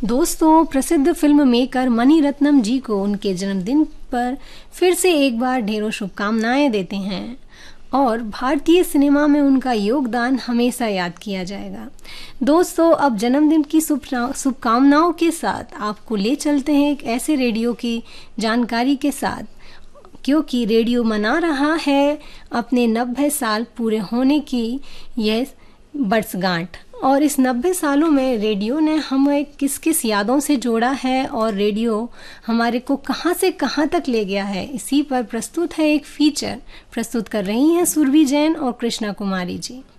दोस्तों, प्रसिद्ध film maker Mani Ratnam जी को उनके जन्मदिन पर फिर से एक बार ढेरों शुभकामनाएं देते हैं और भारतीय सिनेमा में उनका योगदान हमेशा याद किया जाएगा। दोस्तों, अब जन्मदिन की शुभकामनाओं के साथ आपको ले चलते हैं एक ऐसे रेडियो की जानकारी के साथ, क्योंकि रेडियो मना रहा है अपने 90 साल पूरे होने की यह वर्षगांठ। और इस 90 सालों में रेडियो ने हमें किस किस यादों से जोड़ा है और रेडियो हमारे को कहां से कहां तक ले गया है, इसी पर प्रस्तुत है एक फीचर। प्रस्तुत कर रही हैं सुरभि जैन और कृष्णा कुमारी जी।